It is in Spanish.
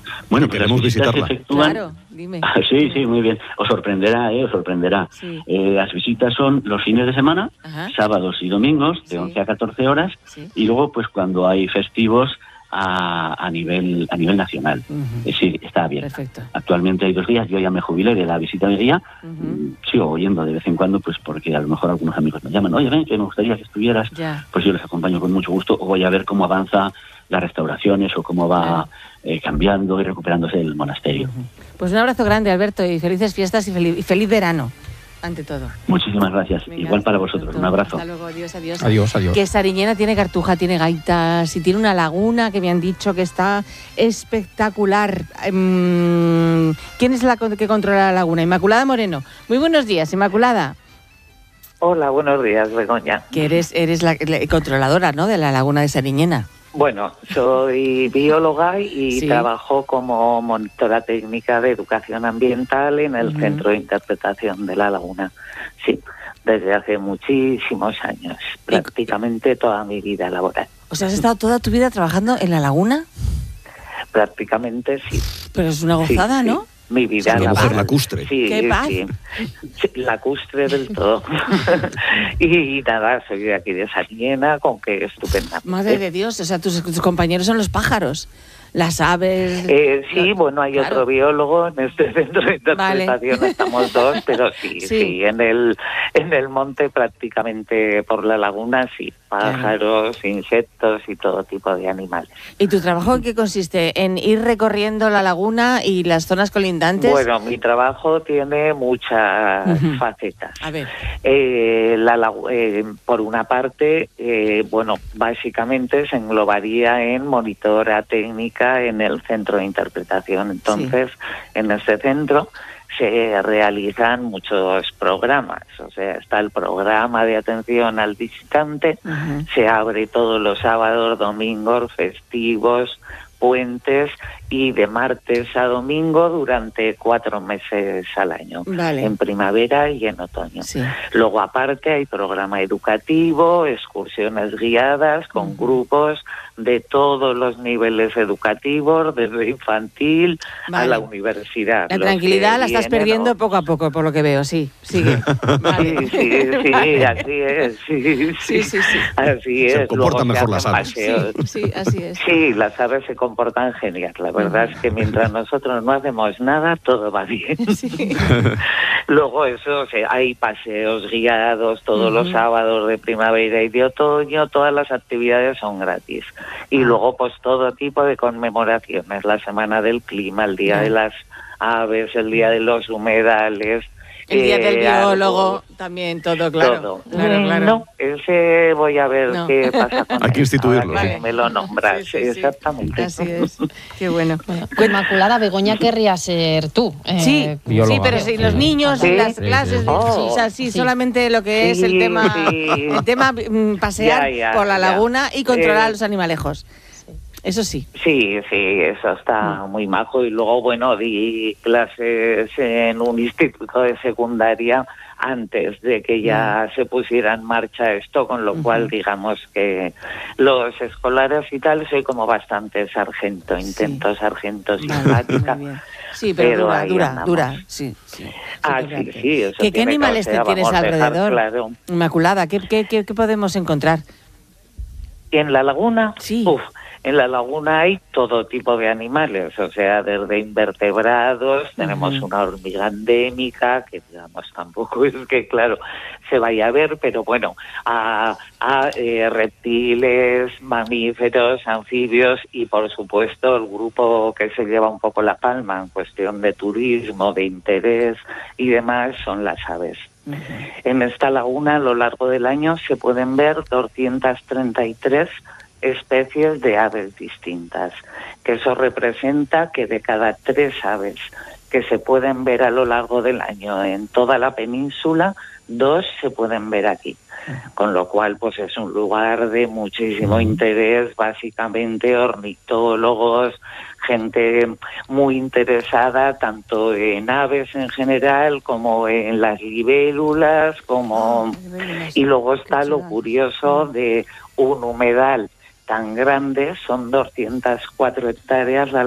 Bueno, queremos visitarla. Claro, dime. Sí, muy bien. Os sorprenderá, os sorprenderá. Sí. Las visitas son los fines de semana, Ajá. sábados y domingos, de Sí. 11 a 14 horas, Sí. y luego, pues, cuando hay festivos a nivel nacional. Sí, está abierta. Perfecto. Actualmente hay 2 días, yo ya me jubilé de la visita de guía, sigo oyendo de vez en cuando, pues porque a lo mejor algunos amigos me llaman, oye, ven, que me gustaría que estuvieras, Ya. pues yo les acompaño con mucho gusto, o voy a ver cómo avanza las restauraciones o cómo va cambiando y recuperándose el monasterio. Pues un abrazo grande, Alberto, y felices fiestas y feliz verano, ante todo. Muchísimas gracias. Venga, Igual para hasta vosotros. pronto. Un abrazo. Hasta luego, adiós. Adiós. Que Sariñena tiene cartuja, tiene gaitas y tiene una laguna que me han dicho que está espectacular. ¿Quién es la que controla la laguna? Inmaculada Moreno. Muy buenos días, Inmaculada. Hola, buenos días, Begoña. Que eres la controladora, ¿no?, de la laguna de Sariñena. Bueno, soy bióloga y Sí. trabajo como monitora técnica de educación ambiental en el Centro de Interpretación de la Laguna. Sí, desde hace muchísimos años, prácticamente toda mi vida laboral. O sea, ¿has estado toda tu vida trabajando en la laguna? Prácticamente sí. Pero es una gozada, Sí, sí. ¿no? Mi vida Es una mujer laboral. lacustre. Sí, ¡Qué paz! sí. Sí, lacustre del todo. Y nada, soy de aquí de Sariñena, con que estupenda. Madre de Dios, o sea, tus compañeros son los pájaros, las aves... Sí, bueno, hay Claro. otro biólogo en este centro de interpretación, estamos 2, pero sí, en el monte prácticamente por la laguna, sí, pájaros, insectos y todo tipo de animales. ¿Y tu trabajo en qué consiste? ¿En ir recorriendo la laguna y las zonas colindantes? Bueno, mi trabajo tiene muchas facetas. A ver. Por una parte, bueno, básicamente se englobaría en monitora técnica en el centro de interpretación. Entonces, en este centro se realizan muchos programas. O sea, está el programa de atención al visitante, se abre todos los sábados, domingos, festivos, puentes y de martes a domingo durante 4 meses al año, Vale. en primavera y en otoño. Sí. Luego, aparte, hay programa educativo, excursiones guiadas con grupos de todos los niveles educativos, desde infantil a la universidad. La Los tranquilidad que la estás vienen, perdiendo poco a poco, por lo que veo, sí. Sigue. Vale. Sí, así es. Sí. Así Se es. comportan Luego mejor se las hacen aves. paseos. Sí, así es. Sí, las aves se comportan genial. La verdad es que mientras nosotros no hacemos nada, todo va bien. Luego eso, hay paseos guiados todos los sábados de primavera y de otoño, todas las actividades son gratis. Y luego pues todo tipo de conmemoraciones, la Semana del Clima, el Día de las Aves, el Día de los Humedales. El día del biólogo, también todo, claro. Todo. Claro. No, ese voy a ver qué pasa con Hay que instituirlo. ahora que me lo nombras, Sí. exactamente. Así es. Qué bueno. Inmaculada, Begoña querría ser tú. Sí, bióloga. pero sí, los niños Sí. en las Sí, clases, sí. o sea, sí, solamente lo que es el Sí, tema, sí. pasear Ya, por la ya. laguna y controlar a los animalejos. Eso sí. Sí, eso está muy majo. Y luego, bueno, di clases en un instituto de secundaria antes de que ya se pusiera en marcha esto, con lo cual digamos que los escolares y tal soy como bastante sargento, intento sargento simpática. Muy bien. Sí, pero ahí dura. andamos. Sí. Sí, eso ¿Qué tiene que animales ser, tienes vamos, dejar alrededor? claro. Inmaculada, ¿qué podemos encontrar? ¿Y en la laguna? Sí. En la laguna hay todo tipo de animales, o sea, desde invertebrados, tenemos una hormiga endémica, que digamos tampoco es que, claro, se vaya a ver, pero bueno, a reptiles, mamíferos, anfibios y, por supuesto, el grupo que se lleva un poco la palma en cuestión de turismo, de interés y demás, son las aves. En esta laguna, a lo largo del año, se pueden ver 233 especies de aves distintas, que eso representa que de cada 3 aves que se pueden ver a lo largo del año en toda la península, 2 se pueden ver aquí. Con lo cual, pues es un lugar de muchísimo interés, básicamente ornitólogos, gente muy interesada tanto en aves en general como en las libélulas, y luego está lo curioso de un humedal tan grande, son 204 hectáreas